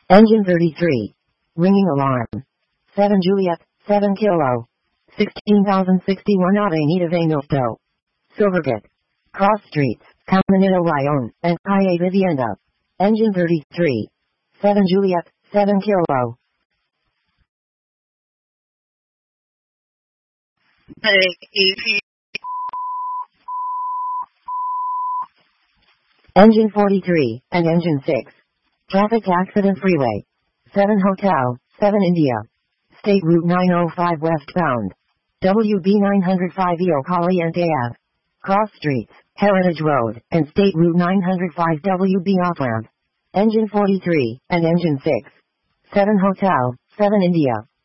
Engine 33. Ringing alarm. 7 Juliet, 7 Kilo. 16,061 Avenida Venusto. Silvergate. Cross Streets, Caminito Lyon, and Calle Vivienda. Engine 33. 7 Juliet, 7 Kilo. Engine 43, and Engine 6. Traffic Accident Freeway. 7 Hotel, 7 India. State Route 905 westbound. WB 905 EO Caliente Ave. Cross Streets, Heritage Road, and State Route 905 WB off-ramp. Engine 43, and Engine 6. 7 Hotel, 7 India.